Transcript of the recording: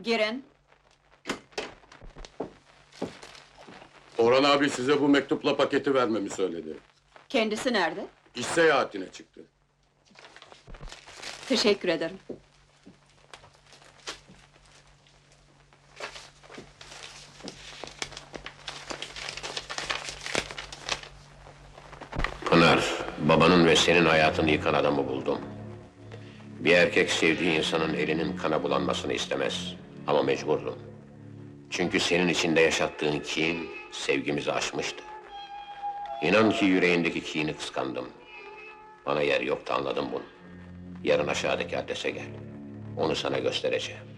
Girin. Orhan abi size bu mektupla paketi vermemi söyledi. Kendisi nerede? İş seyahatine çıktı. Teşekkür ederim. Pınar, babanın ve senin hayatını yıkan adamı buldum. Bir erkek sevdiği insanın elinin kana bulanmasını istemez. Ama mecburdum. Çünkü senin içinde yaşattığın kin, sevgimizi aşmıştı. İnan ki yüreğindeki kini kıskandım. Bana yer yoktu, anladım bunu. Yarın aşağıdaki adrese gel. Onu sana göstereceğim.